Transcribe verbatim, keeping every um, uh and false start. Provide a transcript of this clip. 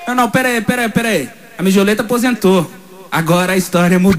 Não, não, pera aí, pera aí, pera aí. A Mijoleta aposentou. Agora a história mudou.